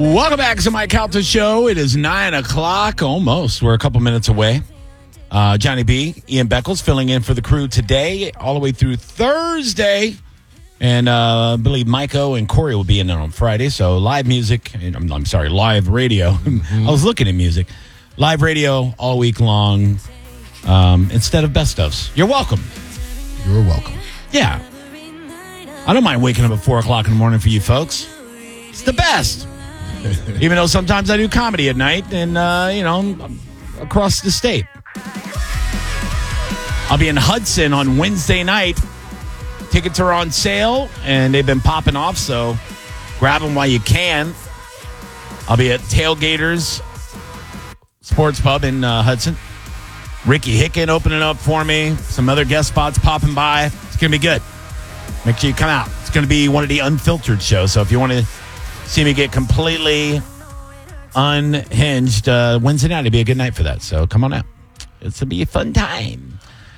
Welcome back to my Calta Show. It is 9 o'clock, almost. We're a couple minutes away. Johnny B, Ian Beckles filling in for the crew today, all the way through Thursday. And I believe Maiko and Corey will be in there on Friday. So live music, live radio. I was looking at music. Live radio all week long instead of best ofs. You're welcome. You're welcome. Yeah. I don't mind waking up at 4 o'clock in the morning for you folks. It's the best. Even though sometimes I do comedy at night and, across the state. I'll be in Hudson on Wednesday night. Tickets are on sale, and they've been popping off, so grab them while you can. I'll be at Tailgaters Sports Pub in Hudson. Ricky Hicken opening up for me. Some other guest spots popping by. It's going to be good. Make sure you come out. It's going to be one of the unfiltered shows, so if you want to see me get completely unhinged, Wednesday night would be a good night for that. So come on out. It's going to be a fun time.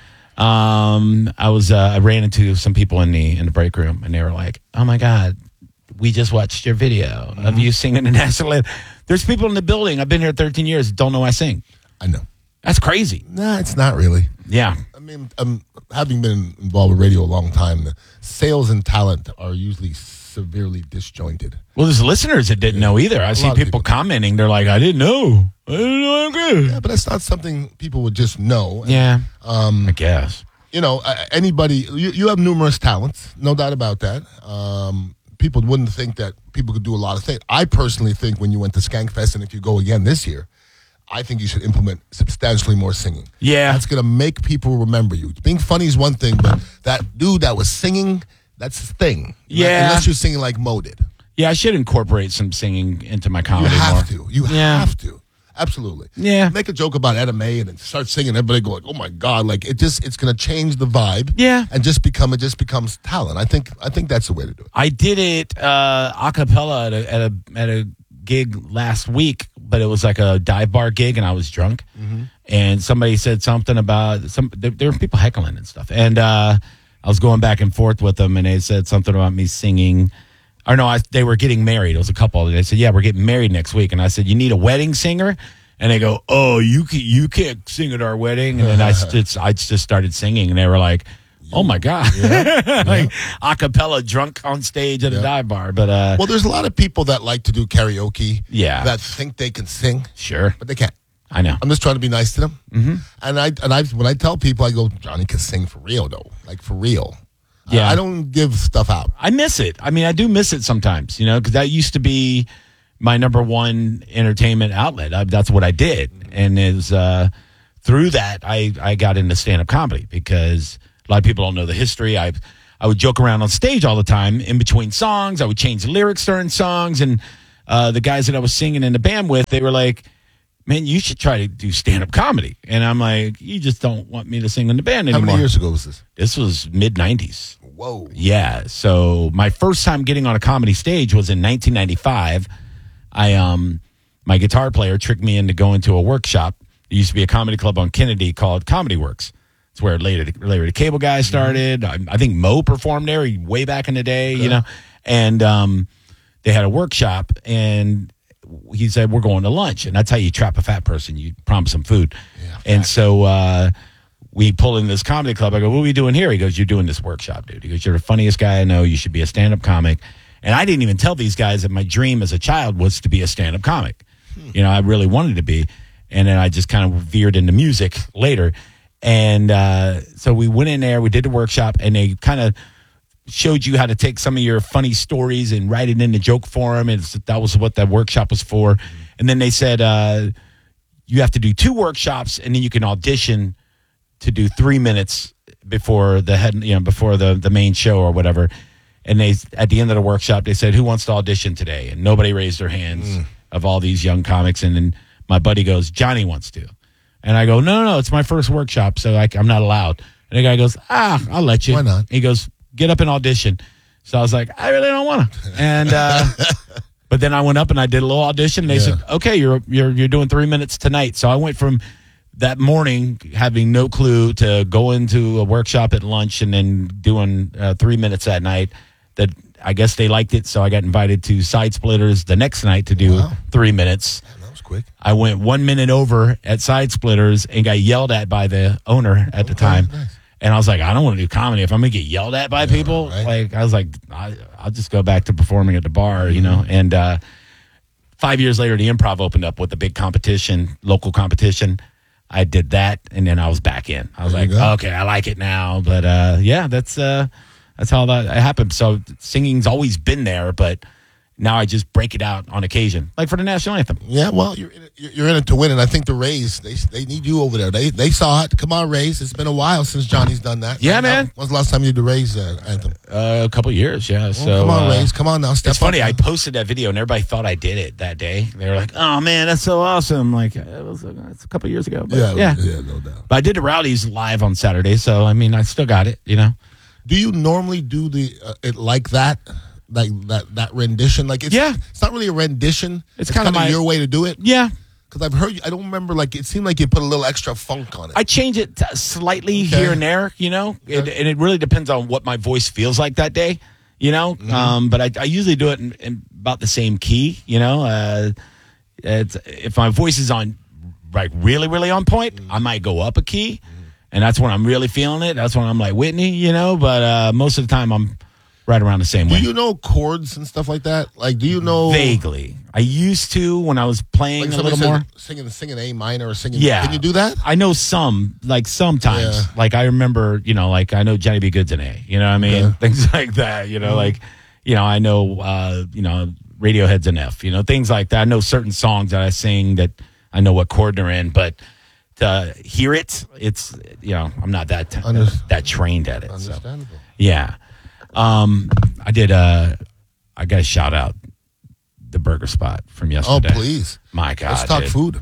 I ran into some people in the break room, and they were like, "Oh my God, we just watched your video of you singing the national anthem." There's people in the building. I've been here 13 years. Don't know I sing. I know. That's crazy. Nah, it's not really. Yeah. I mean, having been involved with radio a long time, the sales and talent are usually severely disjointed. Well, there's listeners that didn't know either. I see people commenting. They're like, I didn't know. Yeah, but that's not something people would just know. Yeah, I guess. Anybody, you have numerous talents, no doubt about that. People wouldn't think that people could do a lot of things. I personally think when you went to Skankfest, and if you go again this year, I think you should implement substantially more singing. Yeah. That's going to make people remember you. Being funny is one thing, but that dude that was singing, that's his thing. Yeah. Unless you're singing like Mo did. Yeah, I should incorporate some singing into my comedy You have more. to. You have to. Absolutely. Yeah. Make a joke about Etta May and then start singing. Everybody go like, "Oh my God!" Like it's going to change the vibe. Yeah. And it just becomes talent. I think that's the way to do it. I did it a cappella at a gig last week, but it was like a dive bar gig, and I was drunk. And somebody said something about there were people heckling and stuff, and I was going back and forth with them, and they said something about me singing. Or no, they were getting married. It was a couple. They said, "Yeah, we're getting married next week." And I said, "You need a wedding singer?" And they go, "Oh, you can't sing at our wedding." And then I just started singing, and they were like, "Oh my God!" Like a cappella, drunk on stage at a dive bar. But well, there's a lot of people that like to do karaoke. Yeah, that think they can sing. Sure, but they can't. I know. I'm just trying to be nice to them. And when I tell people, I go, "Johnny can sing for real, though, like for real." Yeah, I don't give stuff out. I miss it. I mean, I do miss it sometimes, because that used to be my number one entertainment outlet. That's what I did. And through that, I got into stand-up comedy because a lot of people don't know the history. I would joke around on stage all the time in between songs. I would change the lyrics during songs. And the guys that I was singing in the band with, they were like, "Man, you should try to do stand-up comedy." And I'm like, "You just don't want me to sing in the band anymore." How many years ago was this? This was mid-'90s. Whoa. Yeah. So my first time getting on a comedy stage was in 1995. My guitar player tricked me into going to a workshop. There used to be a comedy club on Kennedy called Comedy Works. It's where later the Cable Guy started. I think Mo performed there way back in the day, And they had a workshop, and he said, "We're going to lunch." And that's how you trap a fat person. You promise them food. Yeah, and so we pull in this comedy club. I go, "What are we doing here?" He goes, "You're doing this workshop, dude." He goes, "You're the funniest guy I know. You should be a stand-up comic." And I didn't even tell these guys that my dream as a child was to be a stand-up comic. I really wanted to be. And then I just kind of veered into music later. And so we went in there, we did the workshop, and they kind of showed you how to take some of your funny stories and write it into joke form. And that was what that workshop was for. And then they said, you have to do 2 workshops, and then you can audition to do 3 minutes before before the main show or whatever. And at the end of the workshop, they said, "Who wants to audition today?" And nobody raised their hands of all these young comics. And then my buddy goes, "Johnny wants to." And I go, no, it's my first workshop, so I'm not allowed. And the guy goes, "I'll let you." Why not? He goes, "Get up and audition." So I was like, "I really don't want to." And but then I went up and I did a little audition. And they said, "Okay, you're doing 3 minutes tonight." So I went from that morning having no clue to going to a workshop at lunch and then doing 3 minutes that night. That I guess they liked it, so I got invited to Side Splitters the next night to do 3 minutes. Man, that was quick. I went 1 minute over at Side Splitters and got yelled at by the owner at the time. Nice. And I was like, I don't want to do comedy. If I'm going to get yelled at by people, right. like, I was like, I'll just go back to performing at the bar, you know. And 5 years later, the Improv opened up with a big competition, local competition. I did that, and then I was back in. I was There like, you go. okay, I like it now. But, yeah, that's how that happened. So singing's always been there, but now I just break it out on occasion, like for the national anthem. Yeah, well, you're in it to win, and I think the Rays, they need you over there. They saw it. Come on, Rays. It's been a while since Johnny's done that. Yeah, man. When's the last time you did the Rays anthem? A couple of years, yeah. So Come on, Rays. Come on now. Step It's funny. up. I posted that video and everybody thought I did it that day. They were like, "Oh man, that's so awesome!" Like it's a couple of years ago. But, yeah, no doubt. But I did the Rowdies live on Saturday, so I mean, I still got it. You know. Do you normally do it like that? Like that rendition? Like it's not really a rendition. It's kind of your way to do it. Yeah. Because I've heard, I don't remember, like, it seemed like you put a little extra funk on it. I change it slightly here and there, you know, and it really depends on what my voice feels like that day, you know. But I usually do it in about the same key, you know. If my voice is on, like, really, really on point, I might go up a key, and that's when I'm really feeling it. That's when I'm like Whitney, you know. But most of the time, I'm right around the same way. Do you know chords and stuff like that? Like, do you know vaguely? I used to when I was playing like a little more. Singing A minor or singing. Yeah. Can you do that? I know some, like sometimes. Yeah. Like I remember, you know, like I know Johnny B. Good's an A. You know what I mean? Yeah. Things like that. You know, like, you know, I know, you know, Radiohead's an F. You know, things like that. I know certain songs that I sing that I know what chord they're in, but to hear it, it's, you know, I'm not that trained at it. Understandable. So, yeah. I did. I got to shout out the burger spot from yesterday. Oh, please. My God. Let's talk dude. food.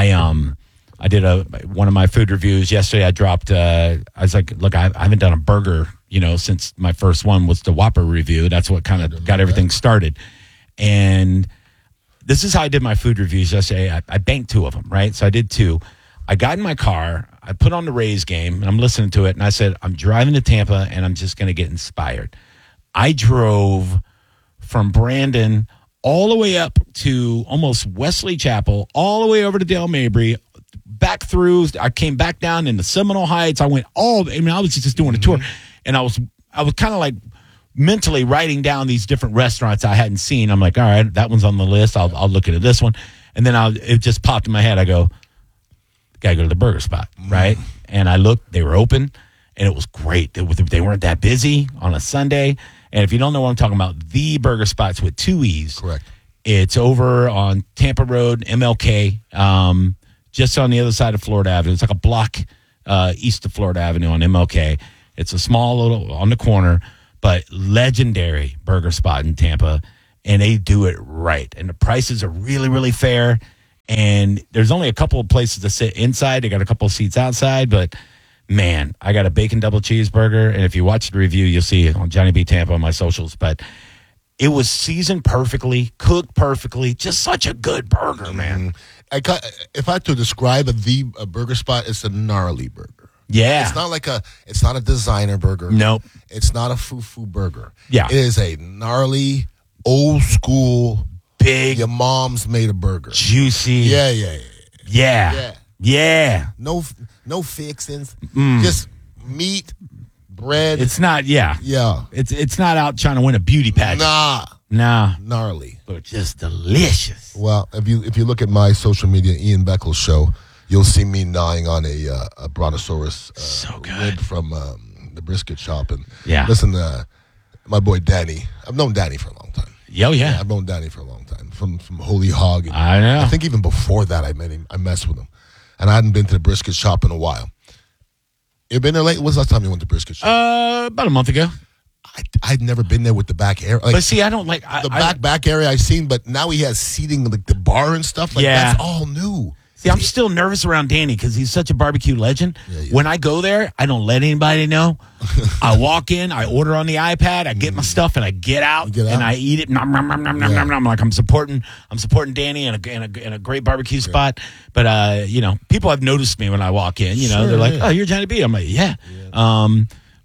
I did one of my food reviews yesterday. I dropped. I was like, look, I haven't done a burger, you know, since my first one was the Whopper review. That's what kind of got everything started. And this is how I did my food reviews yesterday. I banked 2 of them, right? So I did 2. I got in my car. I put on the Rays game, and I'm listening to it, and I said, I'm driving to Tampa, and I'm just going to get inspired. I drove from Brandon all the way up to almost Wesley Chapel, all the way over to Dale Mabry, back through. I came back down into Seminole Heights. I was just doing a tour, and I was kind of like mentally writing down these different restaurants I hadn't seen. I'm like, all right, that one's on the list. I'll look at this one, and then it just popped in my head. I go, gotta go to the burger spot, right? And I looked; they were open, and it was great. They weren't that busy on a Sunday. And if you don't know what I'm talking about, the burger spot's with 2 E's. Correct. It's over on Tampa Road, MLK, just on the other side of Florida Avenue. It's like a block east of Florida Avenue on MLK. It's a small little on the corner, but legendary burger spot in Tampa, and they do it right. And the prices are really, really fair. And there's only a couple of places to sit inside. They got a couple of seats outside, but man, I got a bacon double cheeseburger. And if you watch the review, you'll see it on Johnny B. Tampa on my socials. But it was seasoned perfectly, cooked perfectly. Just such a good burger, man. If I had to describe a burger spot, it's a gnarly burger. Yeah. It's not a designer burger. Nope. It's not a foo-foo burger. Yeah. It is a gnarly, old school, big, your mom's made a burger. Juicy. Yeah. No fixings. Just meat, bread. It's not, Yeah. It's not out trying to win a beauty pageant. Nah. Gnarly. But just delicious. Well, if you look at my social media, Ian Beckles show, you'll see me gnawing on a brontosaurus so good. rib from the brisket shop. And yeah. Listen, my boy Danny. I've known Danny for a long time. Yeah. I've known Danny for a long time from Holy Hog. And I know. I think even before that, I met him. I messed with him, and I hadn't been to the brisket shop in a while. You been there late? When's the last time you went to brisket shop? About a month ago. I'd never been there with the back area. But see, I don't like the back area I've seen, but now he has seating, like the bar and stuff. Like that's all new. See, I'm still nervous around Danny because he's such a barbecue legend. Yeah. When I go there, I don't let anybody know. I walk in, I order on the iPad, I get my stuff, and I get out and I eat it. Nom, nom, nom, nom, nom, nom, nom. Like I'm supporting Danny in a great barbecue spot. But you know, people have noticed me when I walk in. You know, they're like, "Oh, you're Johnny B." I'm like, "Yeah."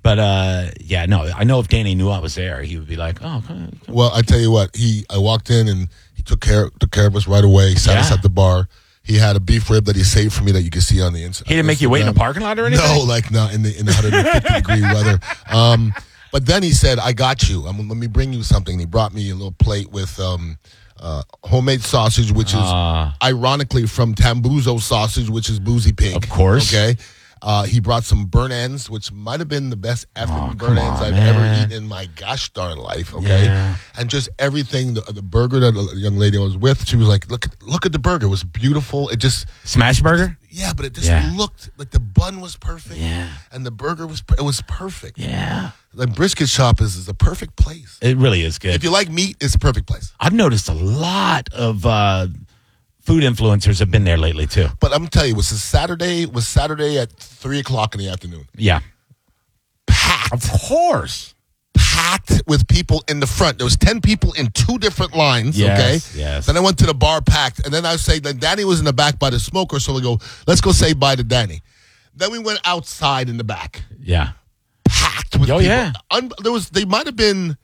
yeah, no, I know if Danny knew I was there, he would be like, "Oh, come." Well, I tell you what, I walked in and he took care of us right away. Sat us Yeah. at the bar. He had a beef rib that he saved for me that you can see on the inside. He didn't make you wait in the parking lot or anything? No, like not in the 150-degree weather. But then he said, "I got you. Let me bring you something." He brought me a little plate with homemade sausage, which is ironically from Tambuzo sausage, which is Boozy Pig. Of course. Okay. He brought some burnt ends, which might have been the best effing burnt ends I've man. ever eaten in my gosh darn life. Okay, Yeah. and just everything. The burger that the young lady I was with, she was like, "Look at the burger. It was beautiful. It just Smash burger? yeah, but it just Yeah. looked like the bun was perfect. Yeah. and the burger was perfect. Yeah. The brisket shop is a perfect place. It really is good. If you like meat, it's a perfect place. I've noticed a lot of food influencers have been there lately too. But I'm telling you, it was Saturday at 3:00 in the afternoon. Yeah. Packed. Of course. Packed with people in the front. There was 10 people in 2 different lines, Yes, okay? yes. Then I went to the bar packed, and then I say that Danny was in the back by the smoker, so we go, let's go say bye to Danny. Then we went outside in the back, Yeah. packed with Oh, people. yeah. They might have been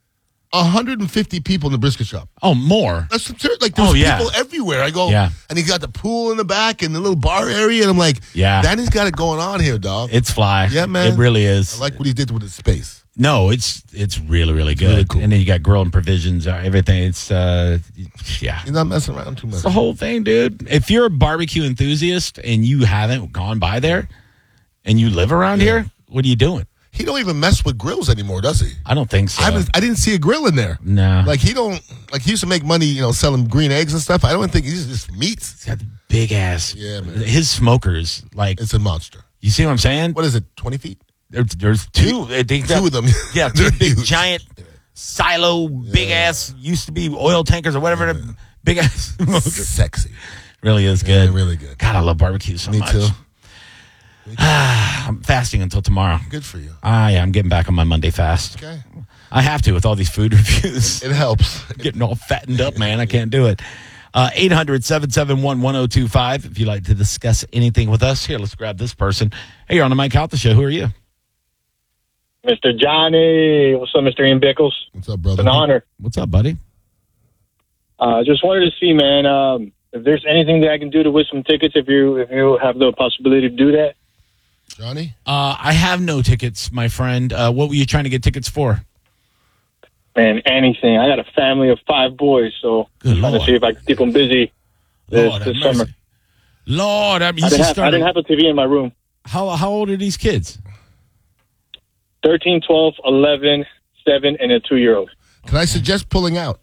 150 people in the brisket shop. Oh, more. That's like there was yeah. people everywhere. I go, Yeah. and he got the pool in the back and the little bar area, and I'm like, Yeah. Danny's got it going on here, dog. It's fly. Yeah, man. It really is. I like what he did with his space. No, it's really, really good. really cool. And then you got grill and provisions, everything. It's yeah. He's not messing around too much. It's the whole thing, dude. If you're a barbecue enthusiast and you haven't gone by there and you live around here, what are you doing? He don't even mess with grills anymore, does he? I don't think so. I didn't see a grill in there. No. Like he used to make money, selling green eggs and stuff. I don't think he's just meats. He's got the big ass. Yeah, man. His smokers, like, It's a monster. you see what I'm saying? What is it? 20 feet? There's two. Two of them. Yeah, They're two big huge. giant silo, big ass, used to be oil tankers or whatever. The big ass smokers. Sexy. Really is good. Yeah, really good. God, I love barbecue so Me much. too. I'm fasting until tomorrow. Good for you. Yeah, I'm getting back on my Monday fast. Okay. I have to with all these food reviews. It helps. Getting all fattened up, man. I can't do it. 800-771-1025 if you'd like to discuss anything with us. Here, let's grab this person. Hey, you're on the Mike Calta Show. Who are you? Mr. Johnny. What's up, Mr. Ian Bickles? What's up, brother? It's an honor. What's up, buddy? Just wanted to see, man, if there's anything that I can do to win some tickets, if you have the possibility to do that. Johnny? I have no tickets, my friend. What were you trying to get tickets for? Man, anything. I got a family of 5 boys, so Good I'm trying Lord. to see if I can keep them busy this have summer. mercy. Lord, I I didn't have a TV in my room. How old are these kids? 13, 12, 11, 7, and a 2-year-old. Can I suggest pulling out?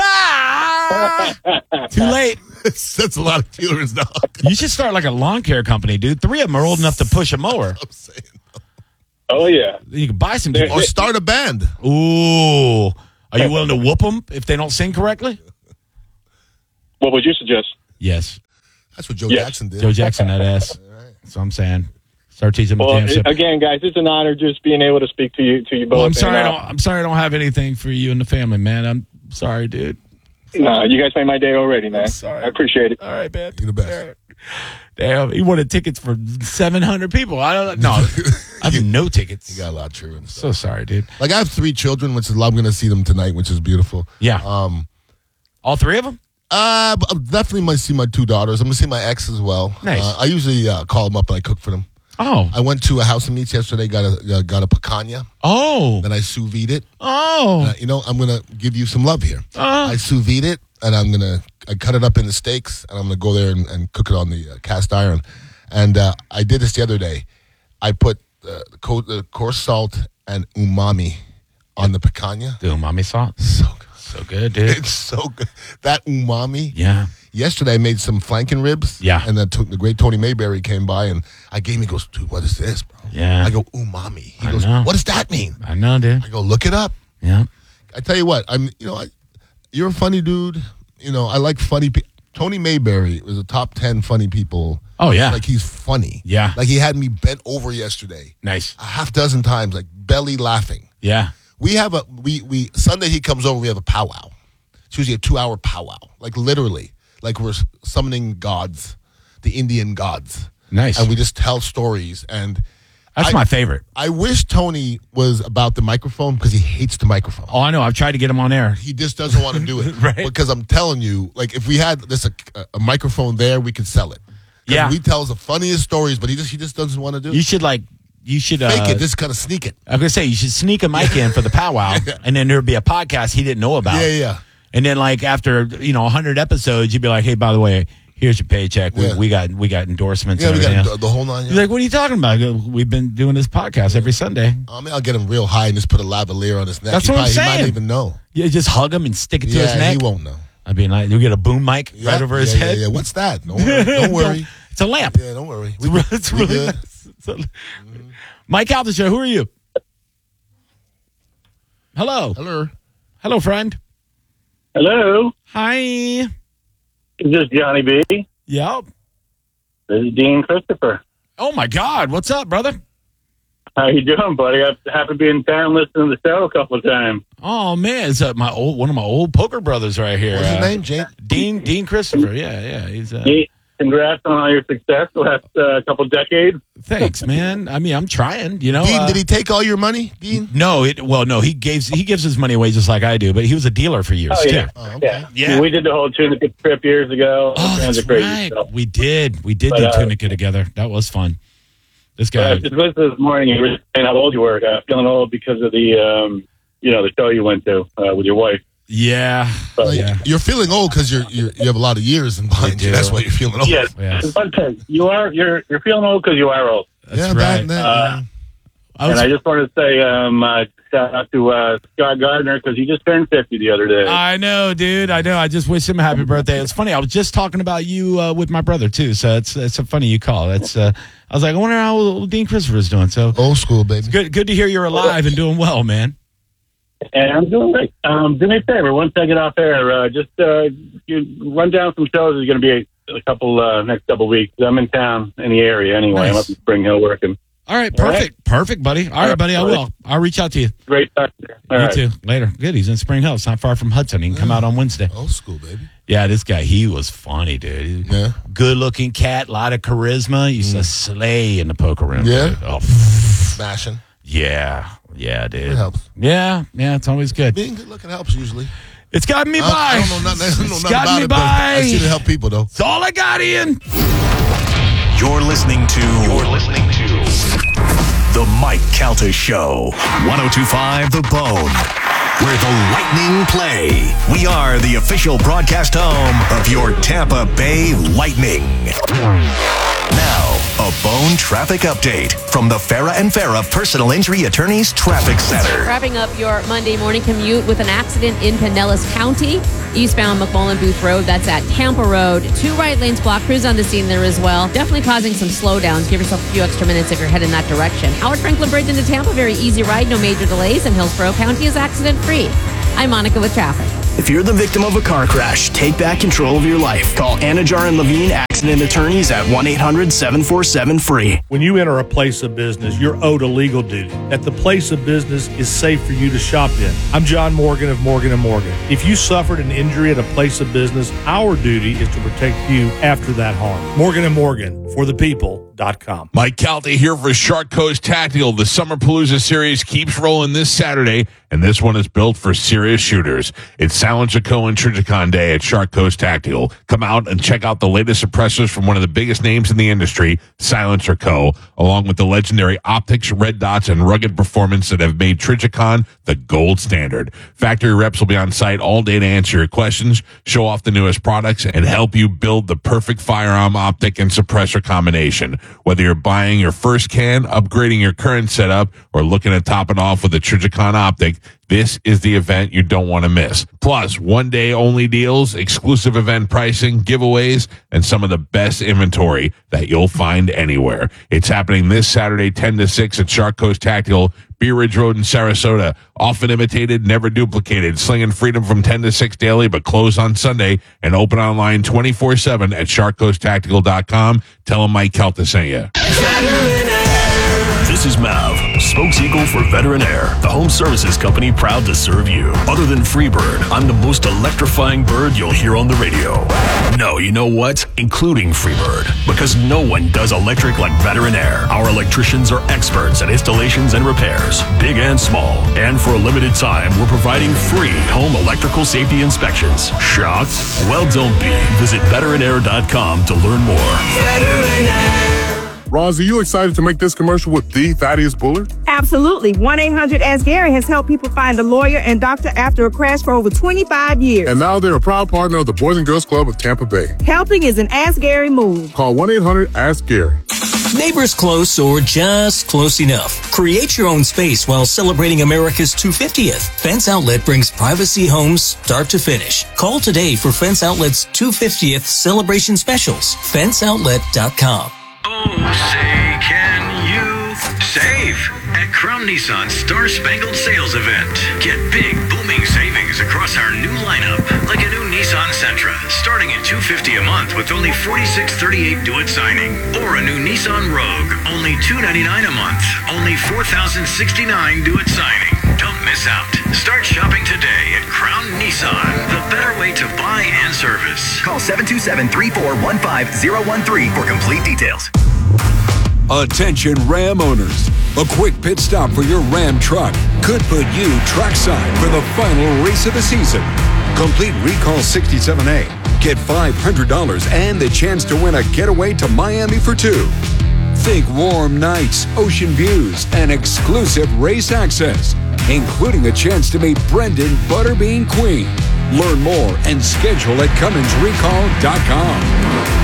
Too late. That's a lot of children, dog. You should start like a lawn care company, dude. 3 of them are old enough to push a mower. I'm saying. Oh, yeah. You can buy some. Or start a band. Ooh. Are you willing to whoop them if they don't sing correctly? What would you suggest? Yes. That's what Joe Yes. Jackson did. Joe Jackson, that ass. That's what I'm saying. Start teaching them Well, the jam ship. again, guys, it's an honor just being able to speak to you both. Well, I'm sorry. And, I'm sorry. I don't have anything for you and the family, man. I'm sorry, dude. no, you guys made my day already, man. sorry. I appreciate it. All right, man. You're the best. Damn, he wanted tickets for 700 people. I don't know. I have no tickets. You got a lot of children. So sorry, dude. Like I have 3 children, which is I'm going to see them tonight, which is beautiful. Yeah. All 3 of them? But I'm definitely might see my 2 daughters. I'm going to see my ex as well. Nice. I usually call them up and I cook for them. Oh. I went to a house of meats yesterday. Got a picanha. Oh. Then I sous vide it. Oh. I'm going to give you some love here. I sous vide it, and I cut it up into steaks, and I'm going to go there and cook it on the cast iron. And I did this the other day. I put the coarse salt and umami on the picanha. The umami salt. So good. So good, dude. It's so good. That umami. Yeah. Yesterday I made some flanken ribs. Yeah. And then the great Tony Mayberry came by and he goes, dude, what is this, bro? Yeah. I go, umami. He I goes, know. what does that mean? I know, dude. I go, look it up. Yeah. I tell you what, you're a funny dude. I like funny people. Tony Mayberry was a top 10 funny people. Oh, yeah. Like he's funny. Yeah. Like he had me bent over yesterday. Nice. A half dozen times, like belly laughing. Yeah. We have we Sunday he comes over, we have a powwow. It's usually a 2-hour powwow. Like literally. Like we're summoning gods, the Indian gods. Nice. And we just tell stories. And That's my favorite. I wish Tony was about the microphone because he hates the microphone. Oh, I know. I've tried to get him on air. He just doesn't want to do it. Right. Because I'm telling you, like, if we had a microphone there, we could sell it. Yeah. He tells the funniest stories, but he just doesn't want to do it. You should fake it, just kind of sneak it. I'm going to say, you should sneak a mic in for the powwow, and then there'd be a podcast he didn't know about. Yeah. And then, like, after, 100 episodes, you'd be like, hey, by the way, here's your paycheck. We got endorsements. Yeah, and we everything got else. the whole nine. You're like, what are you talking about? I go, we've been doing this podcast every Sunday. I'll get him real high and just put a lavalier on his neck. That's what I'm saying. He might not even know. You just hug him and stick it to his neck. He won't know. I mean, you get a boom mic right over his head. Yeah, what's that? Don't worry. It's a lamp. Yeah, don't worry. It's really good. nice. Mike Calta Show, who are you? Hello. Hello, friend. Hello. Hi. Is this Johnny B? Yep. This is Dean Christopher. Oh, my God. What's up, brother? How you doing, buddy? I happen to be in town listening to the show a couple of times. Oh, man. It's one of my old poker brothers right here. What's his name, Jake? Dean Christopher. Yeah. He's Congrats on all your success the last couple decades. Thanks, man. I mean, I'm trying, Dean, did he take all your money, Dean? No, he gives his money away just like I do, but he was a dealer for years, too. Oh, okay. Yeah. We did the whole Tunica trip years ago. Oh, that's right. Stuff. We did do Tunica together. That was fun. This guy. I just listened this morning. You were saying how old you were. Feeling old because of the, the show you went to with your wife. Yeah. You're feeling old because you have a lot of years in behind you. That's why you're feeling old. Yes. One thing, you're feeling old because you are old. That's right. And I just wanted to say shout out to Scott Gardner because he just turned 50 the other day. I know, dude. I know. I just wish him a happy birthday. It's funny. I was just talking about you with my brother too. So it's so funny you call. It's I was like, I wonder how old Dean Christopher is doing. So old school, baby. It's good to hear you're alive and doing well, man. And I'm doing great. Do me a favor. Once I get off air, just you run down some shows. There's going to be a couple next couple weeks. I'm in town in the area anyway. Nice. I'm up in Spring Hill working. All right, perfect, buddy. All right, buddy. I will. I'll reach out to you. Great talking to you. All you right. too. Later. Good. He's in Spring Hill. It's not far from Hudson. He can come out on Wednesday. Old school, baby. Yeah, this guy, he was funny, dude. Yeah. Good-looking cat, a lot of charisma. Used to slay in the poker room. Yeah? Dude. Oh, Smashing. yeah, dude. It helps. Yeah, it's always good. Being good looking helps usually. It's gotten me by. I don't know nothing It's about gotten me it, but by. I see it help people, though. It's all I got, Ian. You're listening to The Mike Calta Show. 102.5 The Bone, where the Lightning play. We are the official broadcast home of your Tampa Bay Lightning. Now, a Bone traffic update from the Farah and Farah Personal Injury Attorneys Traffic Center. Wrapping up your Monday morning commute with an accident in Pinellas County. Eastbound McMullen Booth Road, that's at Tampa Road. 2 right lanes blocked. Crews on the scene there as well. Definitely causing some slowdowns. Give yourself a few extra minutes if you're heading that direction. Howard Franklin Bridge into Tampa, very easy ride, no major delays, and Hillsborough County is accident free. I'm Monica with traffic. If you're the victim of a car crash, take back control of your life. Call Anajar and Levine Accident Attorneys at 1-800-747-FREE. When you enter a place of business, you're owed a legal duty that the place of business is safe for you to shop in. I'm John Morgan of Morgan & Morgan. If you suffered an injury at a place of business, our duty is to protect you after that harm. Morgan & Morgan, for the people.com. Mike Calta here for Shark Coast Tactical. The Summerpalooza series keeps rolling this Saturday, and this one is built for serious shooters. It's Silencer Co. and Trijicon Day at Shark Coast Tactical. Come out and check out the latest suppressors from one of the biggest names in the industry, Silencer Co., along with the legendary optics, red dots, and rugged performance that have made Trijicon the gold standard. Factory reps will be on site all day to answer your questions, show off the newest products, and help you build the perfect firearm optic and suppressor combination. Whether you're buying your first can, upgrading your current setup, or looking to top it off with a Trijicon optic, this is the event you don't want to miss. Plus, one-day only deals, exclusive event pricing, giveaways, and some of the best inventory that you'll find anywhere. It's happening this Saturday, 10 to 6 at Shark Coast Tactical, Beer Ridge Road in Sarasota. Often imitated, never duplicated. Slinging freedom from 10 to 6 daily, but closed on Sunday and open online 24/7 at sharkcoasttactical.com. Tell them Mike Calta sent you. To This is Mav, spokespeople for Veteran Air, the home services company proud to serve you. Other than Freebird, I'm the most electrifying bird you'll hear on the radio. No, you know what? Including Freebird. Because no one does electric like Veteran Air. Our electricians are experts at installations and repairs, big and small. And for a limited time, we're providing free home electrical safety inspections. Shocked? Well, don't be. Visit veteranair.com to learn more. Veteran Air. Roz, are you excited to make this commercial with the Thaddeus Bullard? Absolutely. 1-800-ASK-GARY has helped people find a lawyer and doctor after a crash for over 25 years. And now they're a proud partner of the Boys and Girls Club of Tampa Bay. Helping is an Ask Gary move. Call 1-800-ASK-GARY. Neighbors close or just close enough. Create your own space while celebrating America's 250th. Fence Outlet brings privacy homes start to finish. Call today for Fence Outlet's 250th celebration specials. FenceOutlet.com. Oh, say, can you save at Crown Nissan's Star Spangled Sales Event? Get big, booming savings across our new lineup, like a new Nissan Sentra, starting at $250 a month with only $46.38 due at signing, or a new Nissan Rogue, only $299 a month, only $4,069 due at signing. Don't miss out. Start shopping today at Crown Nissan, the better way to buy and service. Call 727-341-5013 for complete details. Attention Ram owners. A quick pit stop for your Ram truck could put you trackside for the final race of the season. Complete Recall 67A. Get $500 and the chance to win a getaway to Miami for two. Think warm nights, ocean views, and exclusive race access, including a chance to meet Brendan Butterbean Queen. Learn more and schedule at CumminsRecall.com.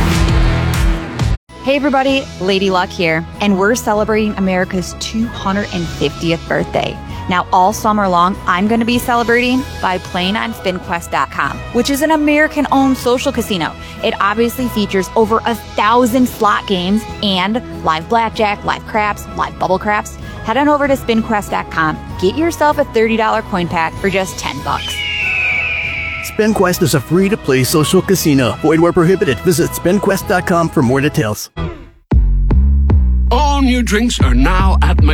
Hey everybody, Lady Luck here, and we're celebrating America's 250th birthday. Now all summer long, I'm going to be celebrating by playing on SpinQuest.com, which is an American-owned social casino. It obviously features over 1,000 slot games and live blackjack, live craps, live bubble craps. Head on over to SpinQuest.com, get yourself a $30 coin pack for just $10. SpinQuest is a free-to-play social casino. Void where prohibited. Visit SpinQuest.com for more details. All new drinks are now at